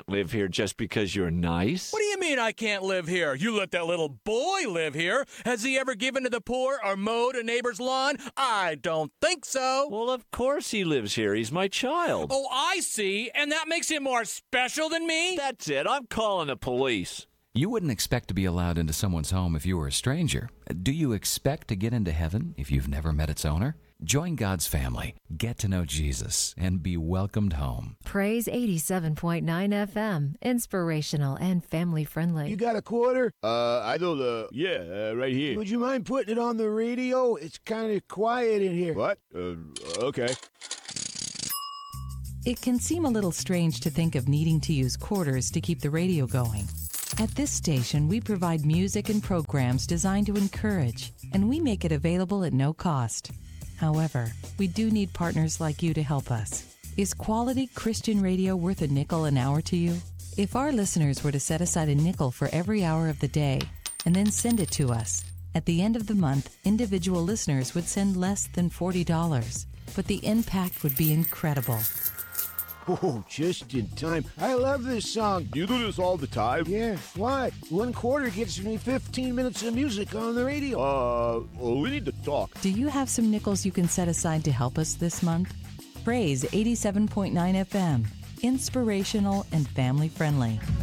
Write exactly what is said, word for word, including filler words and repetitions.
can't live here just because you're nice. What do you mean I can't live here? You let that little boy live here. Has he ever given to the poor or mowed a neighbor's lawn? I don't think so. Well, of course he lives here. He's my child. Oh, I see. And that makes him more special than me? That's it. I'm calling the police. You wouldn't expect to be allowed into someone's home if you were a stranger. Do you expect to get into heaven if you've never met its owner? Join God's family, get to know Jesus, and be welcomed home. Praise eighty-seven point nine F M, inspirational and family friendly. You got a quarter? Uh, I don't, uh, yeah, uh, right here. Would you mind putting it on the radio? It's kind of quiet in here. What? Uh, okay. It can seem a little strange to think of needing to use quarters to keep the radio going. At this station, we provide music and programs designed to encourage, and we make it available at no cost. However, we do need partners like you to help us. Is quality Christian radio worth a nickel an hour to you? If our listeners were to set aside a nickel for every hour of the day and then send it to us, at the end of the month, individual listeners would send less than forty dollars, but the impact would be incredible. Oh, just in time. I love this song. You do this all the time? Yeah, why? One quarter gets me fifteen minutes of music on the radio. Uh, well, we need to talk. Do you have some nickels you can set aside to help us this month? Praise eighty-seven point nine F M, inspirational and family friendly.